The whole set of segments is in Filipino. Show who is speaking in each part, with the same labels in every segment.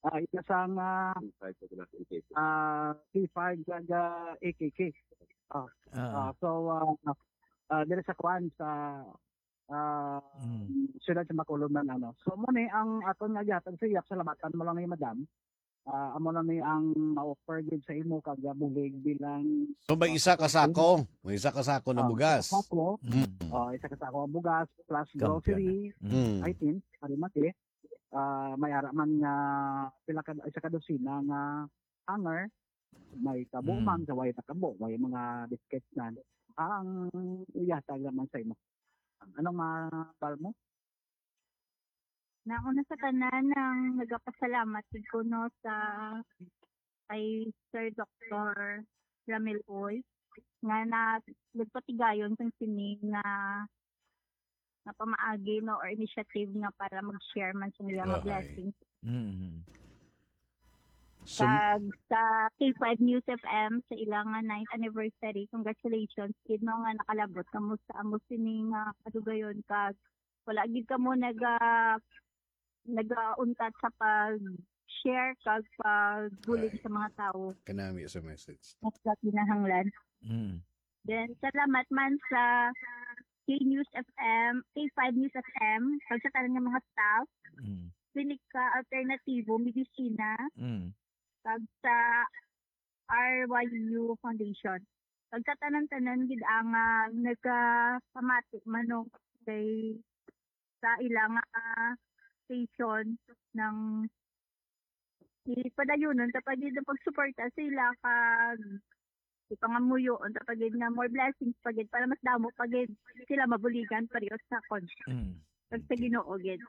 Speaker 1: Ika sang P5 kag AKK. So dire sa kuan sa siyudad sa Bacolod man ano. So mo ni ang aton nga gihatag sa iyap salamatan mo lang ni madam. Amo lang ni ang ma-offer gid sa imo kag bulig bilang
Speaker 2: So may isa ka sako. May isa ka sako na bugas.
Speaker 1: Sako. Isa ka sako ang bugas plus grocery items mati. May ara man nga pila ka isa ka dosina nga hanger, may tabo man sa way takabo, may mga biscuits na ang ihatag naman sa imo. Anong mabal mo?
Speaker 3: Nauna sa tanan ng nagapasalamat ko no sa kay Sir Dr. Ramil Oy nga nagpatigayon sang sini nga pamaagi no or initiative nga para mag-share man sa mga blessings.
Speaker 2: So,
Speaker 3: sa K5 News FM sa ilang 9th anniversary, congratulations kid no nga nakalabot kamo sa amo sini nga kadugayon kag wala gid kamo nagauntat sa pag-share kag pagbulig sa mga tao.
Speaker 2: kanami sa message.
Speaker 3: Sa kinahanglan. Then salamat man sa K-News FM, K5 News FM, kag sa tanan nga mga staff. Klinika Alternatibo Medicina. Kag sa RYU Foundation. Kag sa tanan-tanan gid ang nagpamatik manong kay sa ilang station ng ipadayonon tapos gid pagsuporta sila kag ipangamuyo tapos gid nga more blessings pagid para mas damo pagid sila mabuligan parehas sa kon. Kag sa Ginoo gid.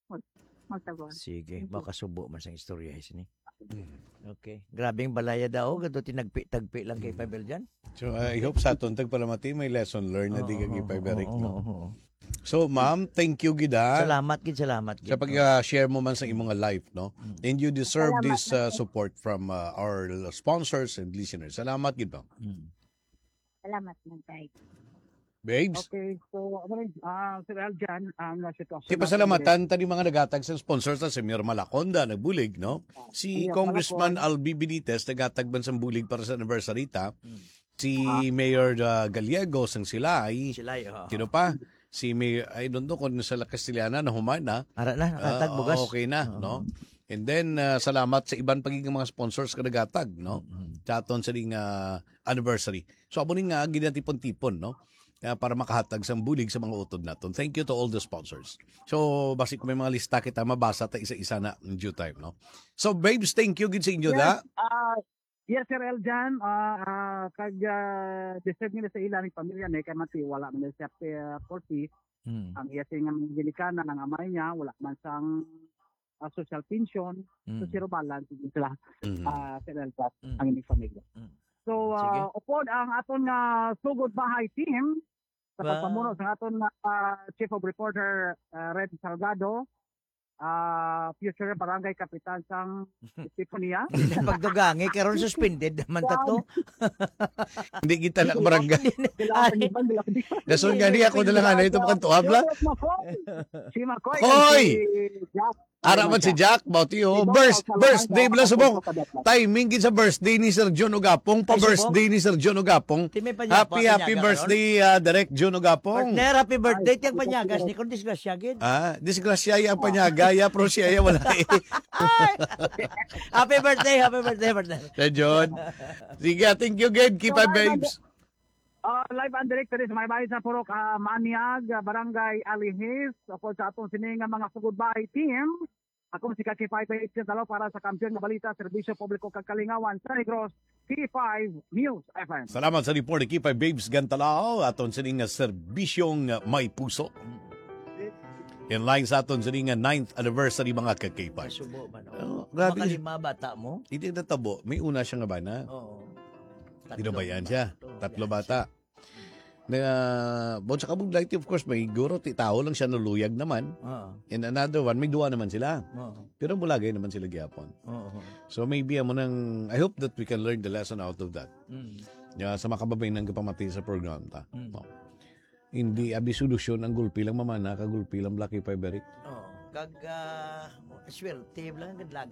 Speaker 4: Sige, baka subo man sang istorya ni. Okay. Grabing balaya daw gadto tinagpi-tagpi lang kay Pavel diyan.
Speaker 2: So I hope sa aton tagpalamati may lesson learned na di ka gipay-berik no. So ma'am, thank you gid ha.
Speaker 4: Salamat gid.
Speaker 2: Sa pag-share mo man sa imong life no. And you deserve this support from our sponsors and listeners. Salamat gid ma'am.
Speaker 3: Salamat man kay.
Speaker 2: Babes.
Speaker 1: Okay, so Sir Aljan, ang sitwasyon.
Speaker 2: Kaya pasalamatan tani mga nagatag sa sponsors sa Mayor Malaconda nagbulig no. Si Congressman Albi Benitez nagatag man sa bulig para sa anniversary ta. Si Mayor Gallego sang Silay. Sino pa? Si Mayor, I don't know kung sa Castellana na humana.
Speaker 4: Ara na, nakatag bugas.
Speaker 2: Okay na, no? And then, salamat sa iban pagiging mga sponsors ka nagatag, no? Chaton sa ding anniversary. So, abo ning nga, ginatipon-tipon, no? Para makahatag sa bulig sa mga utod naton. Thank you to all the sponsors. So, basi kung may mga lista kita, mabasa ta isa-isa na in due time, no? So, babes, thank you gid sa inyo da.
Speaker 1: Yes, Sir Eljan, kag deserve nila sa ilang pamilya ni kay mati wala man siya 40. Ang iya nga ginikana ng amay niya, wala man sang social pension, so zero balance sila. Sir Eljan, ang inyong pamilya. So, upod ang aton nga sugod bahay team sa pagpamuno sa aton Chief of Reporter Red Salgado, future barangay kapitan sang Estiponia.
Speaker 4: Pagdugangi karon suspended naman tato.
Speaker 2: Hindi kita na barangay. Dason gani ako na lang ito makantuab la.
Speaker 1: Si Makoy.
Speaker 2: Hoy! Ara man si Jack, bauti ho. Birthday bala subong. Timing gid sa birthday ni Sir John Ogapong, pa-birthday ni Sir John Ogapong. Happy birthday Direct John Ogapong.
Speaker 4: Partner, happy birthday tiyang panyagas ni kun disgrasya gid.
Speaker 2: Disgrasya ang panyagaya pero siya wala eh.
Speaker 4: Happy birthday partner.
Speaker 2: Sir John. Sige, thank you gid. Keep up, babes.
Speaker 1: Live and direct sa may bahay sa Purok, Maniag, Barangay Alihis, ako sa atong sininga mga sugod bahay team. Ako si Kaki 5 dalaw para sa kampiyon nga balita, serbisyo publiko kag kalingawan sa Negros, K5 News FM.
Speaker 2: Salamat sa report ni K5 Babes Gantalao, aton sininga serbisyong may puso. In line sa aton sininga 9th anniversary mga ka-K5.
Speaker 4: Subo man.
Speaker 2: Grabe.
Speaker 4: Makalima bata mo?
Speaker 2: Hindi natabo, may una siya nga ba na?
Speaker 4: Oo.
Speaker 2: Ginabayan siya. 3 bata. Bon sa Kabuglay, of course, may guro, tao lang siya naluyag naman. And another one, may 2 naman sila. Pero bulagay naman sila gyapon. So maybe mo nang, I hope that we can learn the lesson out of that. Sa makababay ng kapamati sa program ta. Hindi abi solusyon ang gulpi lang mamana, kagulpi lang Lucky Fiberik.
Speaker 4: Kag swerte lang